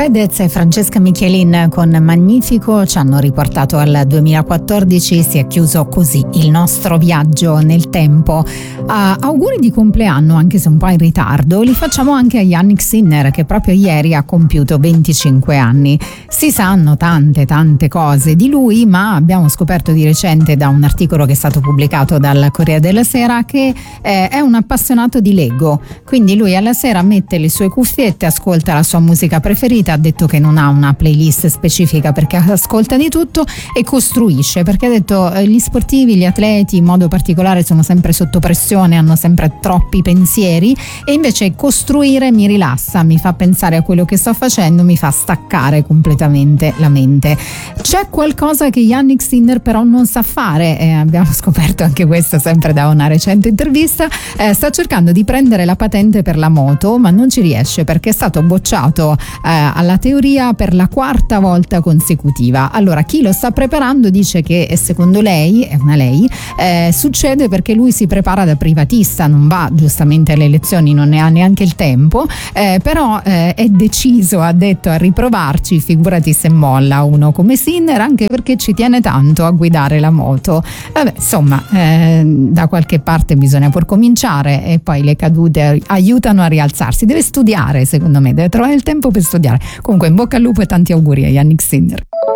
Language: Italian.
Fedez e Francesca Michelin con Magnifico ci hanno riportato al 2014. Si è chiuso così il nostro viaggio nel tempo. Auguri di compleanno, anche se un po' in ritardo, li facciamo anche a Jannik Sinner, che proprio ieri ha compiuto 25 anni. Si sanno tante cose di lui, ma abbiamo scoperto di recente da un articolo che è stato pubblicato dal Corriere della Sera che è un appassionato di Lego. Quindi lui alla sera mette le sue cuffiette, ascolta la sua musica preferita, ha detto che non ha una playlist specifica perché ascolta di tutto, e costruisce, perché ha detto gli sportivi, gli atleti in modo particolare sono sempre sotto pressione, hanno sempre troppi pensieri, e invece costruire mi rilassa, mi fa pensare a quello che sto facendo, mi fa staccare completamente la mente. C'è qualcosa che Jannik Sinner però non sa fare, abbiamo scoperto anche questo sempre da una recente intervista. Sta cercando di prendere la patente per la moto, ma non ci riesce perché è stato bocciato alla teoria per la 4ª volta consecutiva. Allora, chi lo sta preparando dice che secondo lei, è una lei, succede perché lui si prepara da privatista, non va giustamente alle lezioni, non ne ha neanche il tempo, però è deciso, ha detto, a riprovarci. Figurati se molla uno come Sinner, anche perché ci tiene tanto a guidare la moto. Vabbè, insomma, da qualche parte bisogna pur cominciare, e poi le cadute aiutano a rialzarsi. Deve studiare, secondo me, deve trovare il tempo per studiare. Comunque, in bocca al lupo e tanti auguri a Jannik Sinner.